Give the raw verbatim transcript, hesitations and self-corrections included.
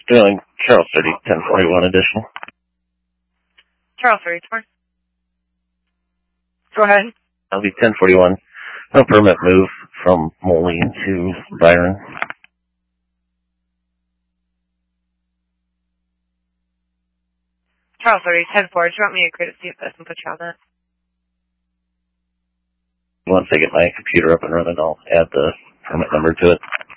Doing Charles City, ten forty-one additional. Charles thirty-four. Go ahead. That'll be ten forty-one. No permit move from Moline to Byron. Charles thirty, ten four. Do you want me to create a C F S and put you on that? Once I get my computer up and running, I'll add the permit number to it.